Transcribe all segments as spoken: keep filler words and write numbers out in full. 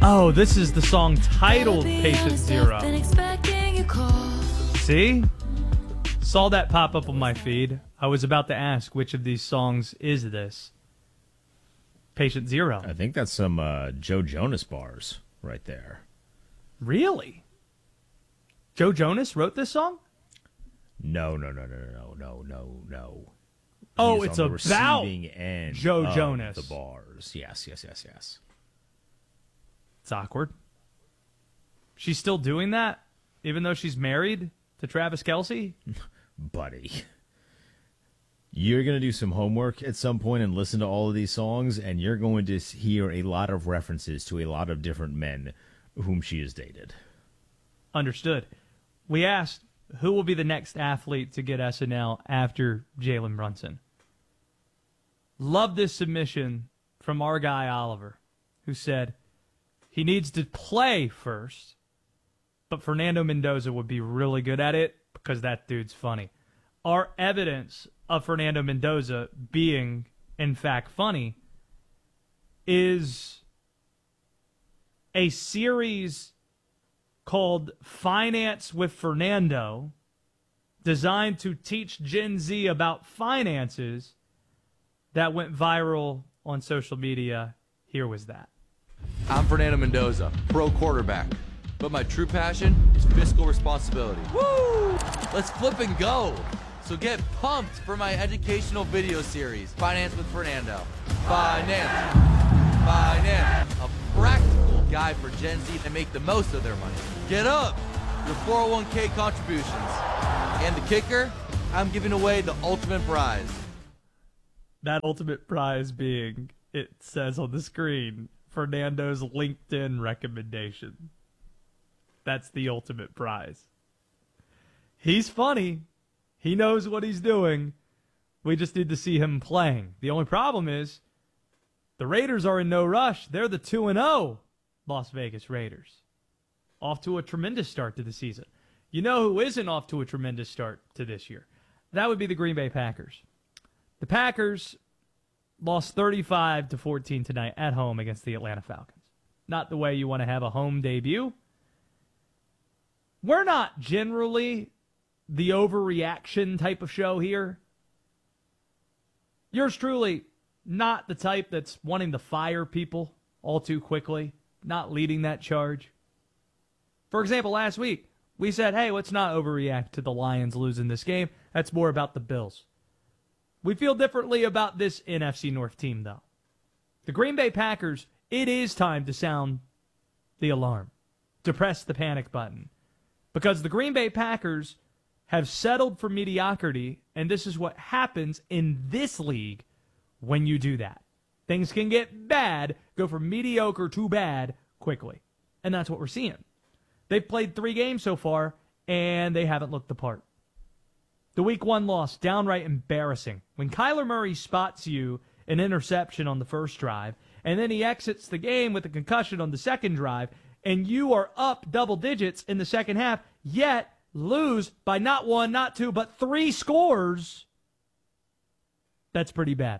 Oh, this is the song titled Patient Zero. See? Saw that pop up on my feed. I was about to ask which of these songs is this. Patient Zero. I think that's some uh, Joe Jonas bars right there. Really? Joe Jonas wrote this song? No, no, no, no, no, no, no, no. Oh, He's it's on the about receiving end Joe of Jonas. The bars. Yes, yes, yes, yes. It's awkward. She's still doing that, even though she's married to Travis Kelce? Buddy. You're going to do some homework at some point and listen to all of these songs, and you're going to hear a lot of references to a lot of different men whom she has dated. Understood. We asked, who will be the next athlete to get S N L after Jalen Brunson? Love this submission from our guy Oliver, who said he needs to play first, but Fernando Mendoza would be really good at it because that dude's funny. Our evidence of Fernando Mendoza being, in fact, funny is a series called Finance with Fernando, designed to teach Gen Z about finances, that went viral on social media. Here was that. I'm Fernando Mendoza, pro quarterback, but my true passion is fiscal responsibility. Woo! Let's flip and go. So get pumped for my educational video series, Finance with Fernando. Finance, finance, a practical guide for Gen Z to make the most of their money. Get up, your four oh one k contributions. And the kicker, I'm giving away the ultimate prize. That ultimate prize being, it says on the screen, Fernando's LinkedIn recommendation. That's the ultimate prize. He's funny. He knows what he's doing. We just need to see him playing. The only problem is the Raiders are in no rush. They're the two and oh Las Vegas Raiders. Off to a tremendous start to the season. You know who isn't off to a tremendous start to this year? That would be the Green Bay Packers. The Packers lost thirty-five to fourteen tonight at home against the Atlanta Falcons. Not the way you want to have a home debut. We're not generally the overreaction type of show here. Yours truly, not the type that's wanting to fire people all too quickly, not leading that charge. For example, last week, we said, hey, let's not overreact to the Lions losing this game. That's more about the Bills. We feel differently about this N F C North team, though. The Green Bay Packers, it is time to sound the alarm, to press the panic button. Because the Green Bay Packers have settled for mediocrity, and this is what happens in this league when you do that. Things can get bad, go from mediocre to bad quickly. And that's what we're seeing. They've played three games so far, and they haven't looked the part. The week one loss, downright embarrassing. When Kyler Murray spots you an interception on the first drive, and then he exits the game with a concussion on the second drive, and you are up double digits in the second half, yet lose by not one, not two, but three scores, that's pretty bad.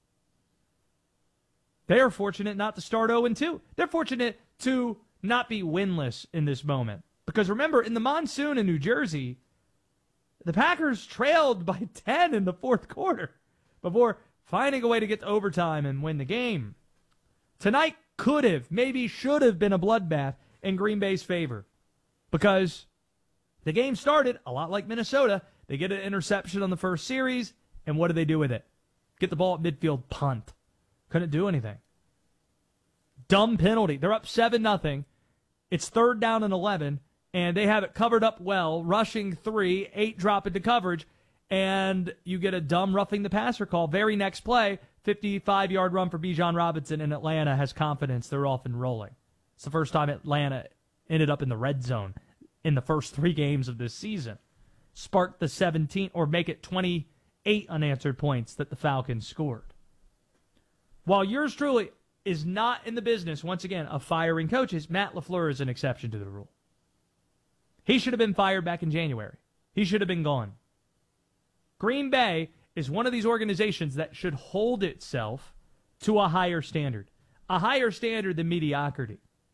They are fortunate not to start oh and two. They're fortunate to not be winless in this moment. Because remember, in the monsoon in New Jersey, the Packers trailed by ten in the fourth quarter before finding a way to get to overtime and win the game. Tonight could have, maybe should have been a bloodbath in Green Bay's favor. Because the game started a lot like Minnesota. They get an interception on the first series, and what do they do with it? Get the ball at midfield, punt. Couldn't do anything. Dumb penalty. They're up seven nothing. It's third down and eleven, and they have it covered up well, rushing three, eight drop into coverage, and you get a dumb roughing the passer call. Very next play, fifty-five-yard run for Bijan Robinson, and Atlanta has confidence they're off and rolling. It's the first time Atlanta ended up in the red zone in the first three games of this season. Spark the seventeen, or make it twenty-eight unanswered points that the Falcons scored. While yours truly is not in the business, once again, of firing coaches, Matt LaFleur is an exception to the rule. He should have been fired back in January. He should have been gone. Green Bay is one of these organizations that should hold itself to a higher standard, a higher standard than mediocrity.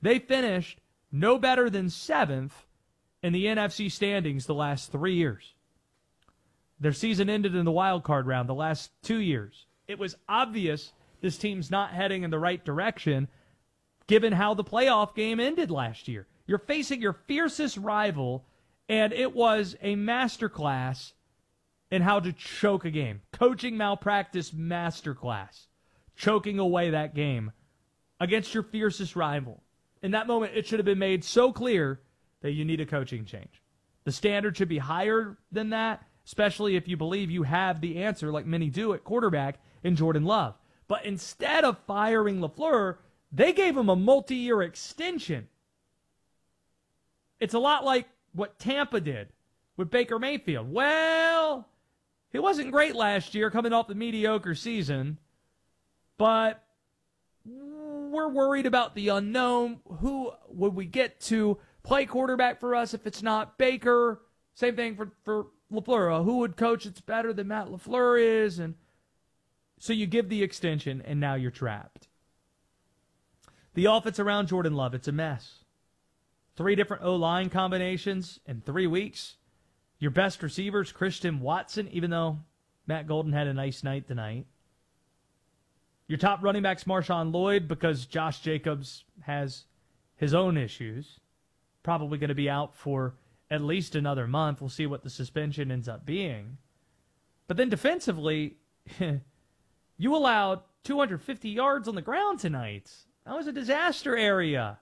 They finished no better than seventh in the N F C standings the last three years. Their season ended in the wild card round the last two years. It was obvious this team's not heading in the right direction given how the playoff game ended last year. You're facing your fiercest rival, and it was a masterclass in how to choke a game. Coaching malpractice masterclass. Choking away that game against your fiercest rival. In that moment, it should have been made so clear that you need a coaching change. The standard should be higher than that, especially if you believe you have the answer, like many do at quarterback, in Jordan Love. But instead of firing LaFleur, they gave him a multi-year extension. It's a lot like what Tampa did with Baker Mayfield. Well, he wasn't great last year coming off the mediocre season, but we're worried about the unknown. Who would we get to play quarterback for us if it's not Baker? Same thing for, for LaFleur. Who would coach that's better than Matt LaFleur is? And so you give the extension, and now you're trapped. The offense around Jordan Love, it's a mess. Three different O-line combinations in three weeks. Your best receivers, Christian Watson, even though Matt Golden had a nice night tonight. Your top running back's Marshawn Lloyd because Josh Jacobs has his own issues. Probably going to be out for at least another month. We'll see what the suspension ends up being. But then defensively, you allowed two hundred fifty yards on the ground tonight. That was a disaster area.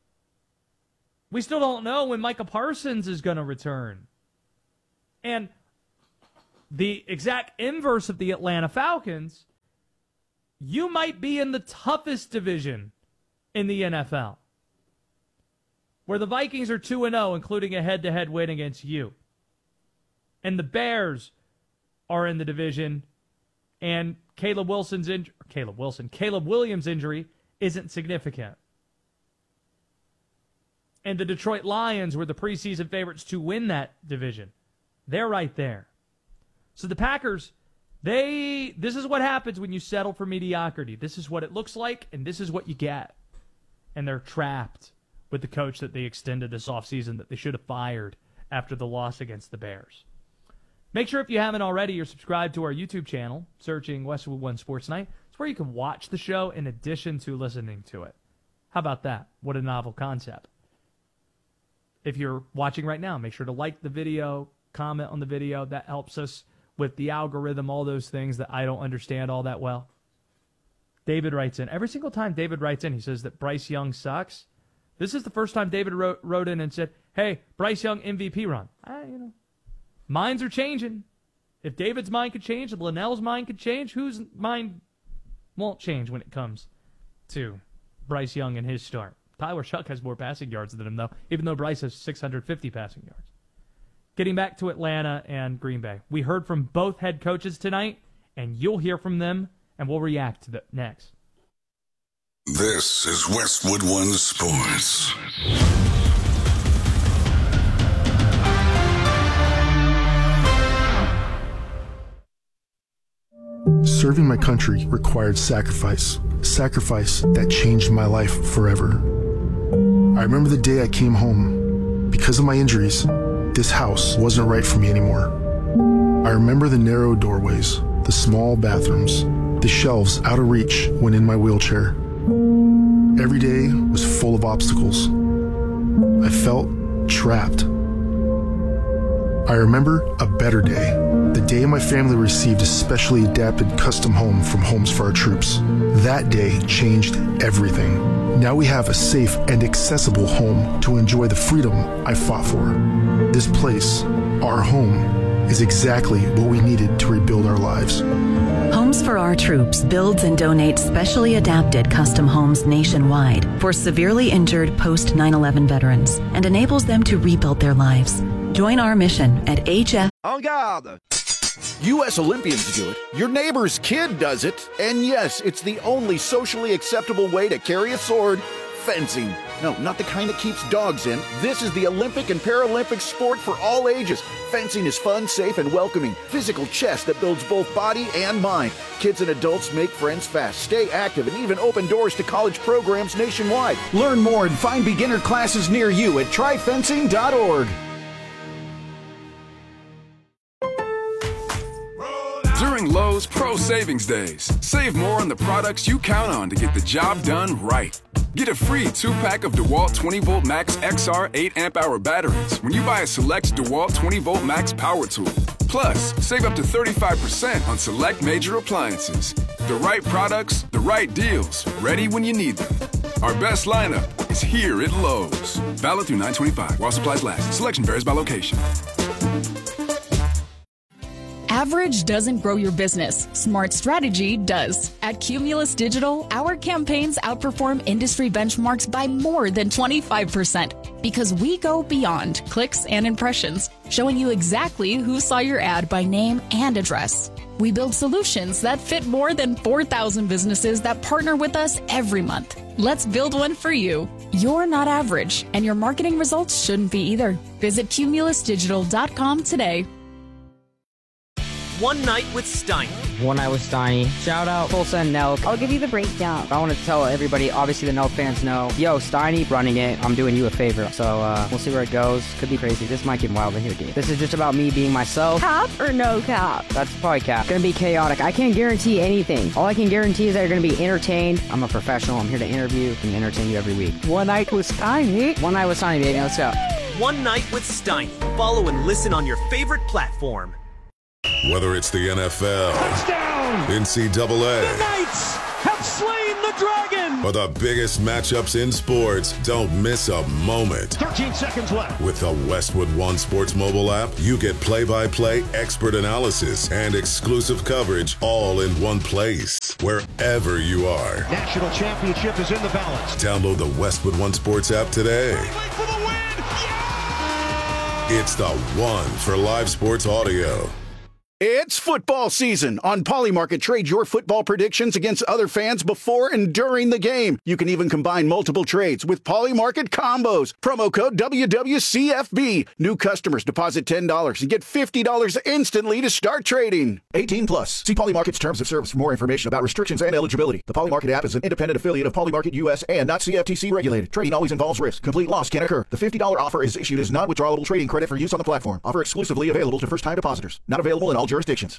We still don't know when Micah Parsons is going to return. And the exact inverse of the Atlanta Falcons, you might be in the toughest division in the N F L, where the Vikings are two and oh, including a head-to-head win against you. And the Bears are in the division, and Caleb Wilson's injury, Caleb Wilson, Caleb Williams' injury isn't significant. And the Detroit Lions were the preseason favorites to win that division. They're right there. So the Packers, they this is what happens when you settle for mediocrity. This is what it looks like, and this is what you get. And they're trapped with the coach that they extended this offseason that they should have fired after the loss against the Bears. Make sure if you haven't already, you're subscribed to our YouTube channel, searching Westwood One Sports Night. It's where you can watch the show in addition to listening to it. How about that? What a novel concept. If you're watching right now, make sure to like the video, comment on the video. That helps us with the algorithm, all those things that I don't understand all that well. David writes in. Every single time David writes in, he says that Bryce Young sucks. This is the first time David wrote, wrote in and said, hey, Bryce Young M V P run. I, you know, minds are changing. If David's mind could change, if Linnell's mind could change, whose mind won't change when it comes to Bryce Young and his start? Tyler Shuck has more passing yards than him, though, even though Bryce has six hundred fifty passing yards. Getting back to Atlanta and Green Bay. We heard from both head coaches tonight, and you'll hear from them, and we'll react to that next. This is Westwood One Sports. Serving my country required sacrifice. Sacrifice that changed my life forever. I remember the day I came home. Because of my injuries, this house wasn't right for me anymore. I remember the narrow doorways, the small bathrooms, the shelves out of reach when in my wheelchair. Every day was full of obstacles. I felt trapped. I remember a better day, the day my family received a specially adapted custom home from Homes for Our Troops. That day changed everything. Now we have a safe and accessible home to enjoy the freedom I fought for. This place, our home, is exactly what we needed to rebuild our lives. Homes for Our Troops builds and donates specially adapted custom homes nationwide for severely injured post nine eleven veterans and enables them to rebuild their lives. Join our mission at H F. En garde! U S Olympians do it, your neighbor's kid does it, and yes, it's the only socially acceptable way to carry a sword fencing. No, not the kind that keeps dogs in. This is the Olympic and Paralympic sport for all ages. Fencing is fun, safe, and welcoming. Physical chess that builds both body and mind. Kids and adults make friends fast, stay active, and even open doors to college programs nationwide. Learn more and find beginner classes near you at try fencing dot org. During Lowe's Pro Savings Days, save more on the products you count on to get the job done right. Get a free two-pack of DeWalt twenty volt Max X R eight amp hour batteries when you buy a select DeWalt twenty volt Max power tool. Plus, save up to thirty-five percent on select major appliances. The right products, the right deals, ready when you need them. Our best lineup is here at Lowe's. Valid through nine twenty-five while supplies last. Selection varies by location. Average doesn't grow your business. Smart strategy does. At Cumulus Digital, our campaigns outperform industry benchmarks by more than twenty-five percent because we go beyond clicks and impressions, showing you exactly who saw your ad by name and address. We build solutions that fit more than four thousand businesses that partner with us every month. Let's build one for you. You're not average, and your marketing results shouldn't be either. Visit cumulus digital dot com today. One Night with Steiny. One Night with Steiny. Shout out Tulsa and Nelk. I'll give you the breakdown. I want to tell everybody, obviously the Nelk fans know, yo, Steiny running it. I'm doing you a favor. So uh, we'll see where it goes. Could be crazy. This might get wild in here, dude. This is just about me being myself. Cap or no cap? That's probably cap. Gonna be chaotic. I can't guarantee anything. All I can guarantee is that you're gonna be entertained. I'm a professional. I'm here to interview and entertain you every week. One Night with Steiny. One Night with Steiny, baby. Let's go. One Night with Steiny. Follow and listen on your favorite platform. Whether it's the N F L, touchdown, N C double A, the Knights have slain the dragon, or the biggest matchups in sports, don't miss a moment. thirteen seconds left. With the Westwood One Sports mobile app, you get play-by-play expert analysis and exclusive coverage all in one place, wherever you are. National championship is in the balance. Download the Westwood One Sports app today. For the win. Yeah! It's the one for live sports audio. It's football season. On Polymarket, trade your football predictions against other fans before and during the game. You can even combine multiple trades with Polymarket combos. Promo code W W C F B. New customers deposit ten dollars and get fifty dollars instantly to start trading. eighteen plus. See Polymarket's terms of service for more information about restrictions and eligibility. The Polymarket app is an independent affiliate of Polymarket U S and not C F T C regulated. Trading always involves risk. Complete loss can occur. The fifty dollars offer is issued as non-withdrawable trading credit for use on the platform. Offer exclusively available to first-time depositors. Not available in all jurisdictions.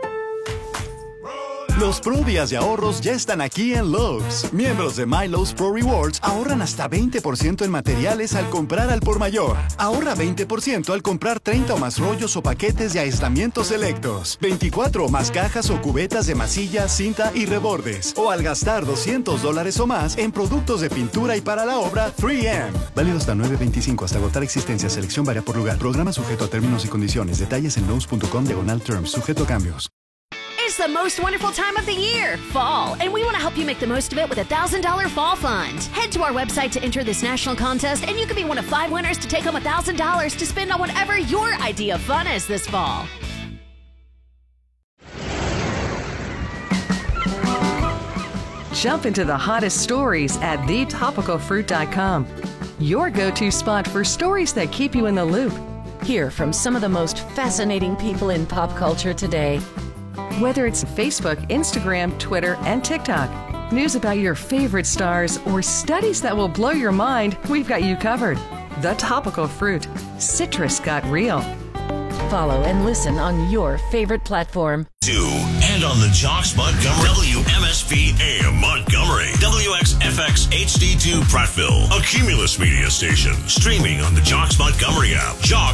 Los Pro Días de Ahorros ya están aquí en Lowe's. Miembros de MyLowe's Pro Rewards ahorran hasta veinte por ciento en materiales al comprar al por mayor. Ahorra veinte por ciento al comprar treinta o más rollos o paquetes de aislamientos selectos, veinticuatro o más cajas o cubetas de masilla, cinta y rebordes, o al gastar doscientos dólares o más en productos de pintura y para la obra tres eme. Válido hasta nueve veinticinco hasta agotar existencia. Selección varía por lugar. Programa sujeto a términos y condiciones. Detalles en lowes punto com diagonal terms. Sujeto a cambios. It's the most wonderful time of the year, fall, and we want to help you make the most of it with a one thousand dollars Fall Fund. Head to our website to enter this national contest, and you could be one of five winners to take home one thousand dollars to spend on whatever your idea of fun is this fall. Jump into the hottest stories at the topical fruit dot com. Your go-to spot for stories that keep you in the loop. Hear from some of the most fascinating people in pop culture today. Whether it's Facebook, Instagram, Twitter, and TikTok, news about your favorite stars, or studies that will blow your mind, we've got you covered. The Topical Fruit. Citrus got real. Follow and listen on your favorite platform. Two, and on the Jocks Montgomery, W M S P A M Montgomery, W X F X H D two Prattville, a Cumulus media station, streaming on the Jocks Montgomery app. Jocks